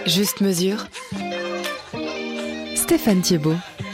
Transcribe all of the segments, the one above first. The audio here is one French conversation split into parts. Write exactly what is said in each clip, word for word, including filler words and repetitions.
Juste mesure. Stéphane Thiebaud.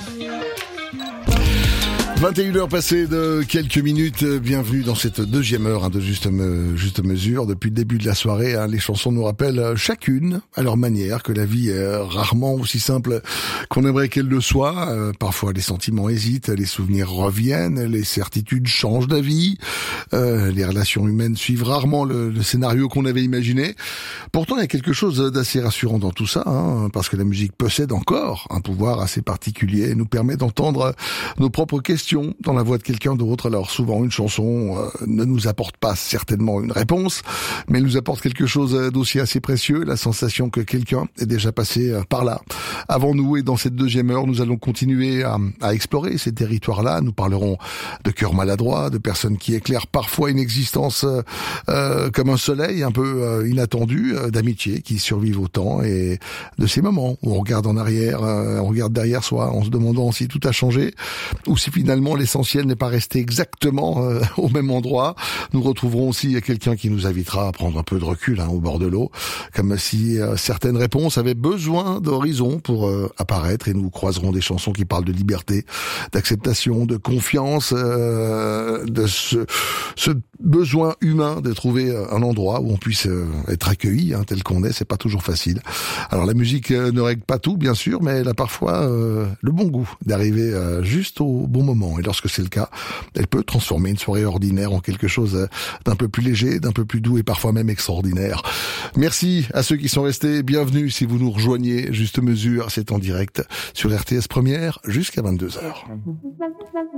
vingt et une heures passées de quelques minutes, bienvenue dans cette deuxième heure hein, de juste, me, juste mesure. Depuis le début de la soirée, hein, les chansons nous rappellent chacune, à leur manière, que la vie est rarement aussi simple qu'on aimerait qu'elle le soit. Euh, parfois les sentiments hésitent, les souvenirs reviennent, les certitudes changent d'avis, euh, les relations humaines suivent rarement le, le scénario qu'on avait imaginé. Pourtant, il y a quelque chose d'assez rassurant dans tout ça, hein, parce que la musique possède encore un pouvoir assez particulier et nous permet d'entendre nos propres questions dans la voix de quelqu'un d'autre. Alors souvent une chanson euh, ne nous apporte pas certainement une réponse, mais elle nous apporte quelque chose d'aussi assez précieux, la sensation que quelqu'un est déjà passé euh, par là avant nous. Et dans cette deuxième heure, nous allons continuer à, à explorer ces territoires-là. Nous parlerons de cœurs maladroits, de personnes qui éclairent parfois une existence euh, euh, comme un soleil un peu euh, inattendu, euh, d'amitié qui survivent au temps et de ces moments où on regarde en arrière, euh, on regarde derrière soi en se demandant si tout a changé ou si finalement l'essentiel n'est pas resté exactement euh, au même endroit. Nous retrouverons aussi quelqu'un qui nous invitera à prendre un peu de recul hein, au bord de l'eau, comme si euh, certaines réponses avaient besoin d'horizon pour euh, apparaître, et nous croiserons des chansons qui parlent de liberté, d'acceptation, de confiance, euh, de ce, ce besoin humain de trouver un endroit où on puisse euh, être accueilli hein, tel qu'on est. C'est pas toujours facile. Alors la musique euh, ne règle pas tout, bien sûr, mais elle a parfois euh, le bon goût d'arriver euh, juste au bon moment. Et lorsque c'est le cas, elle peut transformer une soirée ordinaire en quelque chose d'un peu plus léger, d'un peu plus doux et parfois même extraordinaire. Merci à ceux qui sont restés. Bienvenue si vous nous rejoignez. Juste mesure, c'est en direct sur R T S Première jusqu'à vingt-deux heures.